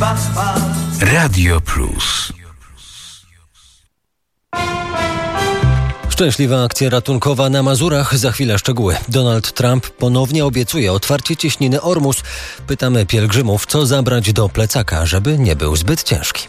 Radio Plus. Szczęśliwa akcja ratunkowa na Mazurach. Za chwilę szczegóły. Donald Trump ponownie obiecuje otwarcie cieśniny Ormus. Pytamy pielgrzymów, co zabrać do plecaka, żeby nie był zbyt ciężki.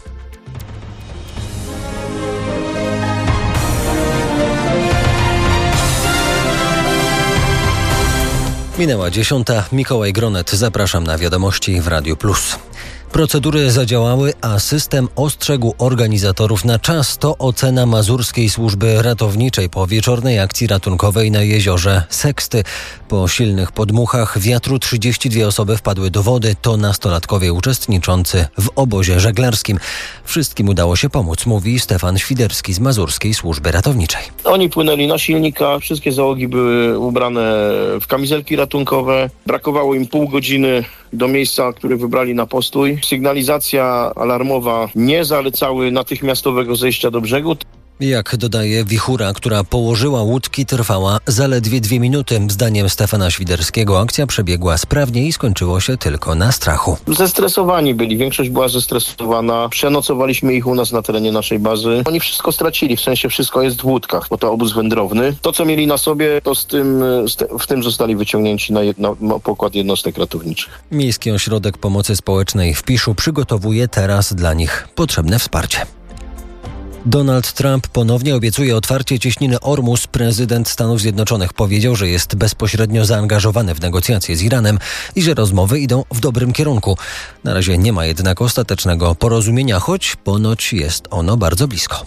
Minęła 10. Mikołaj Gronet. Zapraszam na wiadomości w Radiu Plus. Procedury zadziałały, a system ostrzegł organizatorów na czas. To ocena Mazurskiej Służby Ratowniczej po wieczornej akcji ratunkowej na jeziorze Seksty. Po silnych podmuchach wiatru 32 osoby wpadły do wody. To nastolatkowie uczestniczący w obozie żeglarskim. Wszystkim udało się pomóc, mówi Stefan Świderski z Mazurskiej Służby Ratowniczej. Oni płynęli na silnika, wszystkie załogi były ubrane w kamizelki ratunkowe. Brakowało im pół godziny do miejsca, które wybrali na postój. Sygnalizacja alarmowa nie zalecały natychmiastowego zejścia do brzegu. Jak dodaje, wichura, która położyła łódki, trwała zaledwie 2 minuty. Zdaniem Stefana Świderskiego akcja przebiegła sprawnie i skończyło się tylko na strachu. Zestresowani byli, większość była zestresowana. Przenocowaliśmy ich u nas na terenie naszej bazy. Oni wszystko stracili, w sensie wszystko jest w łódkach, bo to obóz wędrowny. To, co mieli na sobie, to w tym zostali wyciągnięci na pokład jednostek ratowniczych. Miejski Ośrodek Pomocy Społecznej w Piszu przygotowuje teraz dla nich potrzebne wsparcie. Donald Trump ponownie obiecuje otwarcie cieśniny Ormus. Prezydent Stanów Zjednoczonych powiedział, że jest bezpośrednio zaangażowany w negocjacje z Iranem i że rozmowy idą w dobrym kierunku. Na razie nie ma jednak ostatecznego porozumienia, choć ponoć jest ono bardzo blisko.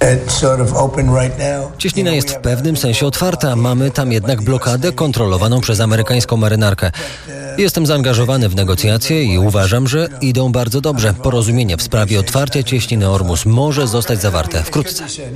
Cieśnina jest w pewnym sensie otwarta. Mamy tam jednak blokadę kontrolowaną przez amerykańską marynarkę. Jestem zaangażowany w negocjacje i uważam, że idą bardzo dobrze. Porozumienie w sprawie otwarcia cieśniny Ormus może zostać zawarte wkrótce.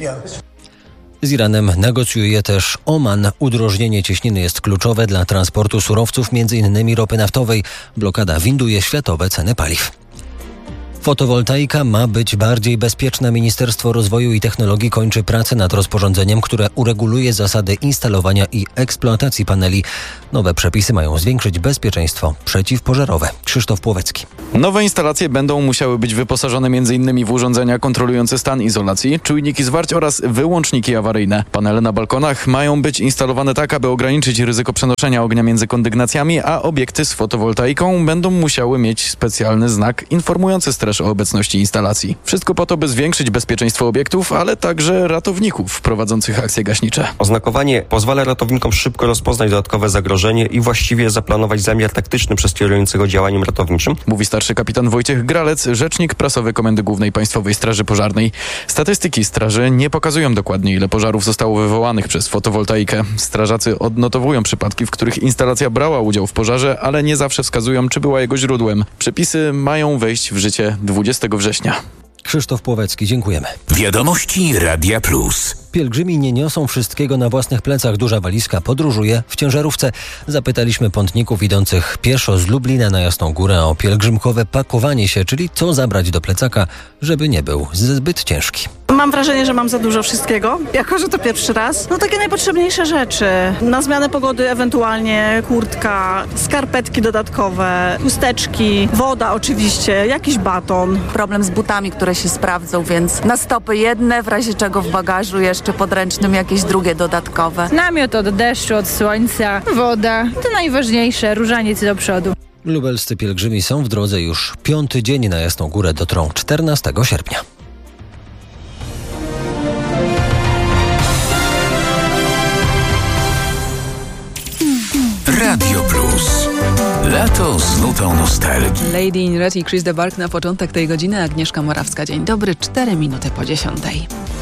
Z Iranem negocjuje też Oman. Udrożnienie cieśniny jest kluczowe dla transportu surowców, m.in. ropy naftowej. Blokada winduje światowe ceny paliw. Fotowoltaika ma być bardziej bezpieczna. Ministerstwo Rozwoju i Technologii kończy pracę nad rozporządzeniem, które ureguluje zasady instalowania i eksploatacji paneli. Nowe przepisy mają zwiększyć bezpieczeństwo przeciwpożarowe. Krzysztof Płowecki. Nowe instalacje będą musiały być wyposażone m.in. w urządzenia kontrolujące stan izolacji, czujniki zwarć oraz wyłączniki awaryjne. Panele na balkonach mają być instalowane tak, aby ograniczyć ryzyko przenoszenia ognia między kondygnacjami, a obiekty z fotowoltaiką będą musiały mieć specjalny znak informujący straż o obecności instalacji. Wszystko po to, by zwiększyć bezpieczeństwo obiektów, ale także ratowników prowadzących akcje gaśnicze. Oznakowanie pozwala ratownikom szybko rozpoznać dodatkowe zagrożenie i właściwie zaplanować zamiar taktyczny przez kierującego działaniem ratowniczym. Mówi starszy kapitan Wojciech Gralec, rzecznik prasowy Komendy Głównej Państwowej Straży Pożarnej. Statystyki straży nie pokazują dokładnie, ile pożarów zostało wywołanych przez fotowoltaikę. Strażacy odnotowują przypadki, w których instalacja brała udział w pożarze, ale nie zawsze wskazują, czy była jego źródłem. Przepisy mają wejść w życie 20 września. Krzysztof Płowecki, dziękujemy. Wiadomości Radia Plus. Pielgrzymi nie niosą wszystkiego na własnych plecach. Duża walizka podróżuje w ciężarówce. Zapytaliśmy pątników idących pieszo z Lublina na Jasną Górę o pielgrzymkowe pakowanie się, czyli co zabrać do plecaka, żeby nie był zbyt ciężki. Mam wrażenie, że mam za dużo wszystkiego, jako że to pierwszy raz. No takie najpotrzebniejsze rzeczy. Na zmianę pogody ewentualnie kurtka, skarpetki dodatkowe, chusteczki, woda oczywiście, jakiś baton. Problem z butami, które się sprawdzą, więc na stopy jedne, w razie czego w bagażu jeszcze podręcznym jakieś drugie dodatkowe. Namiot od deszczu, od słońca, woda. To najważniejsze, różaniec do przodu. Lubelscy pielgrzymi są w drodze już 5. dzień. Na Jasną Górę dotrą 14 sierpnia. Radio Plus. Lato z nutą nostalgii. Lady in Red i Chris de Burgh na początek tej godziny. Agnieszka Morawska. Dzień dobry, 4 minuty po 10.